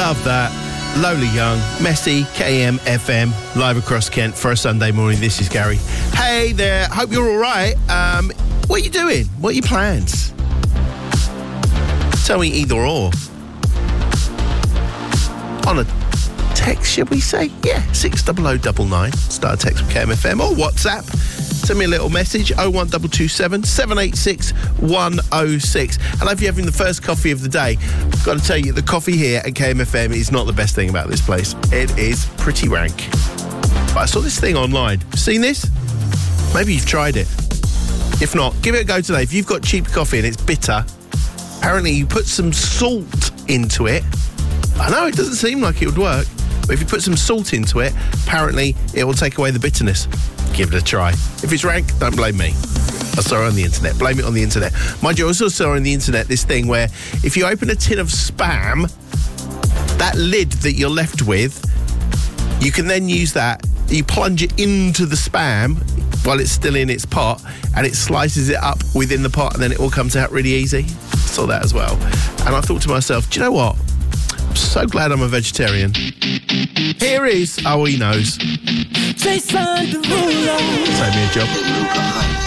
Love that. Lola Young, Messy, KM FM, live across Kent for a Sunday morning. This is Gary. Hey there, hope you're all right. What are you doing? What are your plans? Tell me either or. On a text, should we say? Yeah, 60099. Start a text with KMFM or WhatsApp. Send me a little message, 01227 786 106. And if you're having the first coffee of the day, I've got to tell you, the coffee here at KMFM is not the best thing about this place. It is pretty rank. But I saw this thing online. Seen this? Maybe you've tried it. If not, give it a go today. If you've got cheap coffee and it's bitter, apparently you put some salt into it. I know, it doesn't seem like it would work, but if you put some salt into it, apparently it will take away the bitterness. Give it a try. If it's rank, don't blame me. I saw it on the internet. Blame it on the internet. Mind you, I also saw on the internet this thing where if you open a tin of Spam, that lid that you're left with, you can then use that, you plunge it into the Spam while it's still in its pot, and it slices it up within the pot, and then it all comes out really easy. Saw that as well. And I thought to myself, do you know what? I'm so glad I'm a vegetarian. Here is, oh, he knows. Jason Derulo. Save me a job.